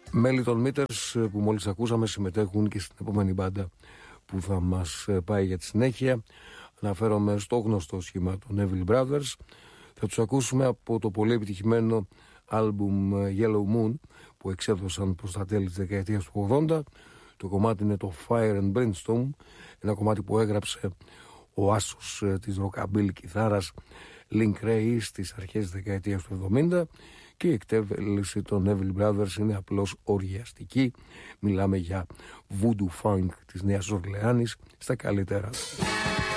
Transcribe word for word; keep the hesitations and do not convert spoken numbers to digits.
Μέλη των Meters που μόλις ακούσαμε συμμετέχουν και στην επόμενη μπάντα που θα μας πάει για τη συνέχεια. Αναφέρομαι στο γνωστό σχήμα των Evil Brothers. Θα τους ακούσουμε από το πολύ επιτυχημένο άλμπουμ Yellow Moon που εξέδωσαν προς τα τέλη της δεκαετίας του ογδόντα. Το κομμάτι είναι το Fire and Brimstone, ένα κομμάτι που έγραψε ο άσος της rockabilly κιθάρας Link Ray στις αρχές της δεκαετίας του εβδομήντα, και η εκτέλεση των Evil Brothers είναι απλώς οργιαστική. Μιλάμε για voodoo funk της Νέας Ορλεάνης στα καλύτερα.